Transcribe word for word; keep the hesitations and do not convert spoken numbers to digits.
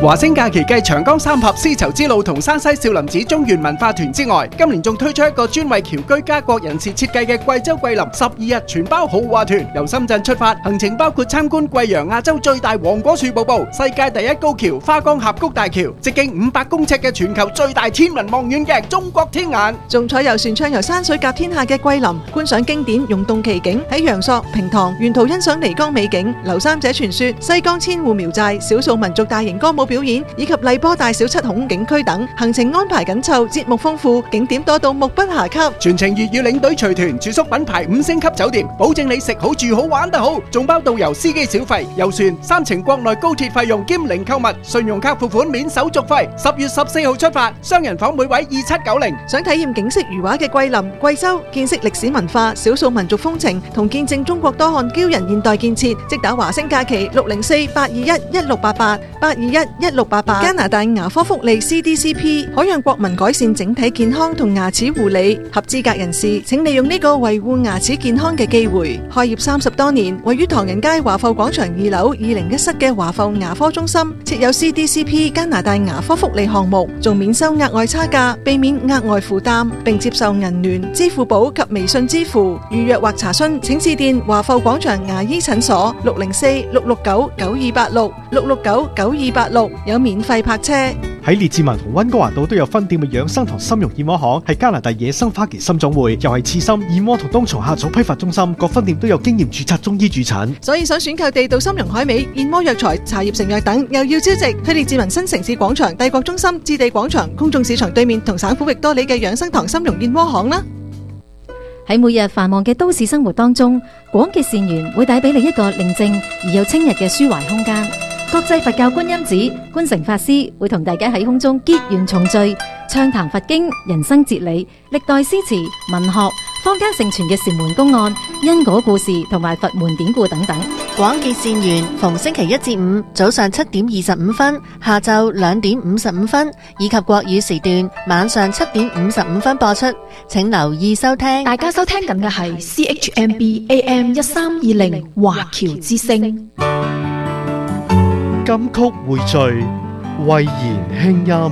華星假期繼長江三峽絲綢之路同山西少林寺中原文化團之外，今年仲推出一個專為僑居家國人士設計嘅貴州桂林十二日全包豪華團，由深圳出發，行程包括參觀貴陽亞洲最大黃果樹瀑布、世界第一高橋花崗峽谷大橋、直徑五百公尺嘅全球最大天文望遠鏡中國天眼， 仲坐遊船暢遊山水甲天下嘅桂林，觀賞經典溶洞奇景，喺陽朔、平塘沿途欣賞漓江美景、劉三姐傳說、西江千戶苗寨、少數民族大型歌舞表演，以及荔波大小七孔景區等，行程安排緊湊，節目豐富，景點多到目不暇給。 全程粵語領隊隨團，住宿品牌五星級酒店，保證你食好住好玩得好，仲包導遊司機小費、遊船、三程國內高鐵費用兼零購物，信用卡付款免手續費。十月十四號出發，雙人房每位二七九零。 想體驗景色如畫嘅桂林、貴州，見識歷史文化、少數民族風情，同見證中國多項驕人現代建設，即打華星假期六零四八二一一六八八八二一一六八八。加拿大牙科福利 C D C P 可讓國民改善整體健康同牙齒護理，合資格人士請利用呢個維護牙齒健康嘅機會。開業三十多年，位於唐人街華埠廣場二樓二零一室嘅華埠牙科中心，設有 C D C P 加拿大牙科福利項目，仲免收額外差價，避免額外負擔，並接受銀聯、支付寶及微信支付。預約或查詢請致電華埠廣場牙醫診所六零四六六九九二八六六六九九二八六，有免費泊車。 喺列治文同溫哥華道都有分店嘅養生堂參茸燕窩行，係加拿大野生花旗參總會，又係刺參燕窩同冬蟲夏草批發中心，各分店都有經驗註冊中醫駐診。 所以想選購地道參茸海味、燕窩藥材、茶葉成藥等，又要招值。去列治文新城市廣場、帝國中心、置地廣場、公眾市場對面同省府域多里嘅養生堂參茸燕窩行啦。 喺每日繁忙嘅都市生活當中，廣結善緣會帶俾你一個寧靜而又清日嘅抒懷空間。國際佛教觀音寺觀誠法師會同大家喺空中結緣重聚，暢談佛經、人生哲理、歷代詩詞、文學、坊間盛傳嘅禪門公案、因果故事同埋佛門典故等等。 廣結善緣，逢星期一至五早上七點二十五分、下晝兩點五十五分，以及國語時段晚上七點五十五分播出，請留意收聽。 大家收聽緊嘅係 C H M B A M 一三二零華僑之聲。 金曲匯聚，慧言輕音。